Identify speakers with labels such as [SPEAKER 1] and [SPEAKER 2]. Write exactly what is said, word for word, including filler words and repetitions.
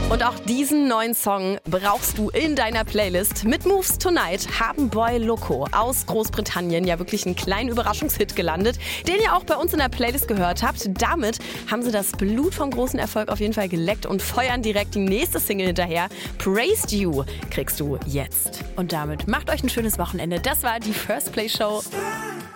[SPEAKER 1] Und auch diesen neuen Song brauchst du in deiner Playlist. Mit Moves Tonight haben Boy Loco aus Großbritannien ja wirklich einen kleinen Überraschungshit gelandet, den ihr auch bei uns in der Playlist gehört habt. Damit haben sie das Blut vom großen Erfolg auf jeden Fall geleckt und feuern direkt die nächste Single hinterher. Praised You kriegst du jetzt. Und damit macht euch ein schönes Wochenende. Das war die First Play Show.